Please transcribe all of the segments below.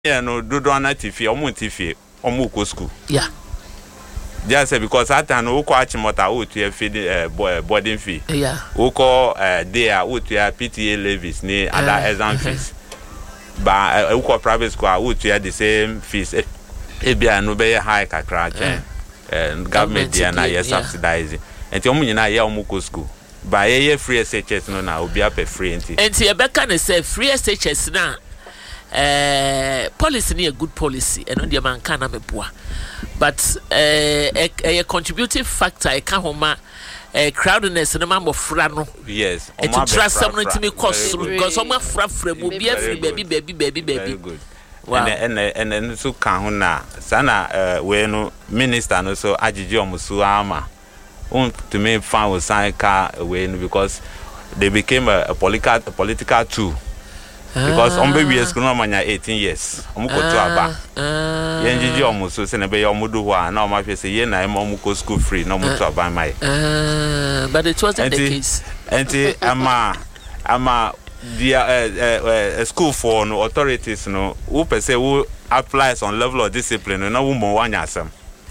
no do na tifi omo tifi omo ko school. Yeah. Just because that time we ko achimota o to feed boarding fee. Yeah. We ko there o to PTA levies ni other exam fees. But we ko private school o to the same fees. Ebia no be high kakra chen. Government there na yes subsidize. Enti omo nyina ye omo ko school. But ye free SHS no na obi apɛ free enti. Enti e beka ne say free SHS na policy ni a good policy and on the man can meboa. But a contributive factor e ka homa crowdedness no man bofra no. Yes. E to trust someone to me cost because some frafra mo be free baby. Very good. Wow. And so kan ho na sana we no minister no so agigi omusu ama. To me fan was sign car away because they became a political tool. Because on baby is no manya 18 years. Omuko to aba. Yenjiji omuso se na be yomudu ho na o ma hwe se ye na omuko school free no muto aba mai. But it wasn't the case. Enti ama the school for no authorities no who per se who applies on level of discipline no wo mo wanya asem.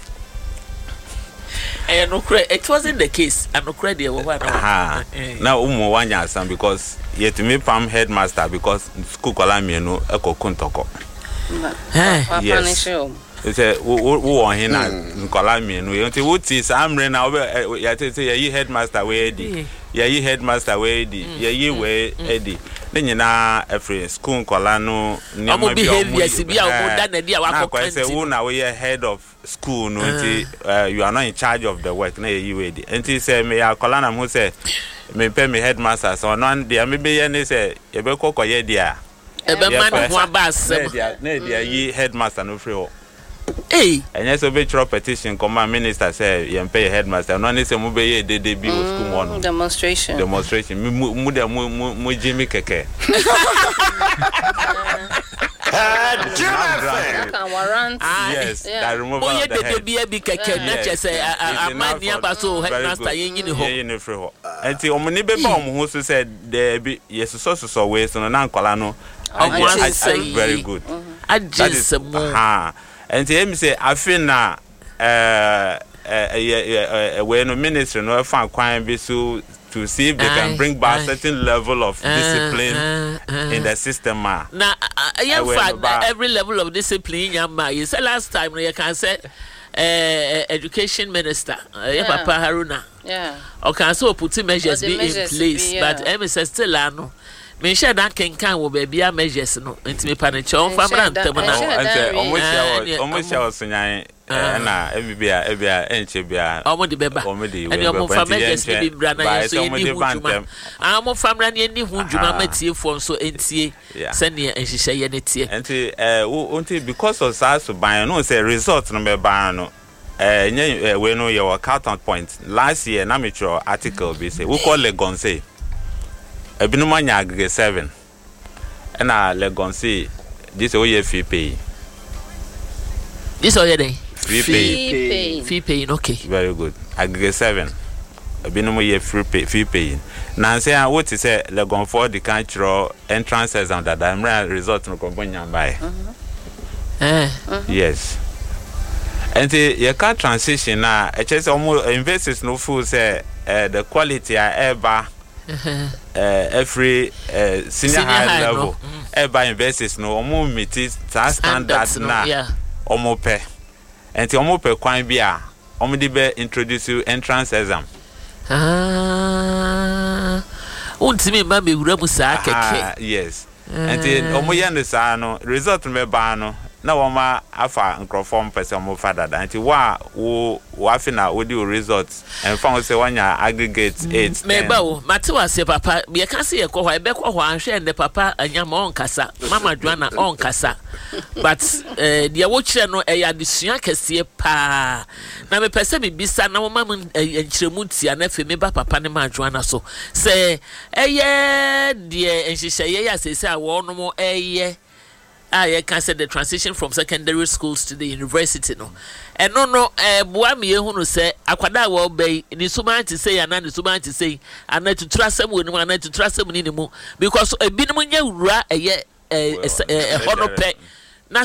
It wasn't the case. I'm not credit. Now, wanya asam because yet me pam headmaster because school kola me no ekokuntoko. Yes. You say who on here na kola me no. You say what is amre na ya say ye headmaster we edi. Ye headmaster we edi. Ye we edi. Then na every school kola no nyama behavior si bia o da na dia wa ko say who na we head of school no you are not in charge of the work na you ready until say me ya kola na mo say me pay me headmaster so no dia me be ye say ye be kokoye dia e be man ho abasem na dia yi headmaster no free ho and yes be throw petition come minister say ye pay headmaster no ni say mo be ye dey bi school mo demonstration mu Jimmy keke yes, that removal of the head. And the omni be bomb who said there be yes so way so na nkola no very good. That is and him say I feel na when no ministry no fan kwan be so to see if they can bring back certain level of discipline in the system. Now, every level of discipline, you said last time, you can say education minister, Papa Haruna. Yeah. Okay, so put measures be in place, but MSS still ano. Me share that can be a measures no. Into me panichon famran temana. Almost share na ebia enche bia omo de beba and your family just be brana so ni hujuma amo family ni ni hujuma matie fo so entie send ye enhihye ye netie enti until because of that so ban no say result no be ban no we know your count point last year na mature article be say we call Legonse ebinuma nya aggregate 7 na Legonse this way fee pay this already fee paying okay very good aggregate 7 ebinuma ye fee paying now say what is say Legon for the country entrance exam that I'm result no komponya by yes and you can transition now just almost investors no full say the quality ever every senior high level ever investors no almost meet standards na almost pay and the almost pay kwan bia almost be introduce you entrance exam untimi ma be wura musa keke yes and the almost yande sa no result me ba no na woma afa nkrofom pese mo father and wa afina wo di results and found say wanya aggregate 8 me ba wo matewa se papa be ka se ye ko ho e be ko ho anhwe ne papa anyama on kasa mama Joanna on kasa but dia wo kire no e ya desua kese pa na me pese me bisa na woma enchiremu tia na fe me ba papa ne ma Joanna so se eye die enhihye ya se a wo no mo eye I can say the transition from secondary schools to the university no. And no boa me ehunu say akwada wo be ni suma to say and ni suma to say and to trust them we and to trust them ni mu because ebinom nya wura eye hono pe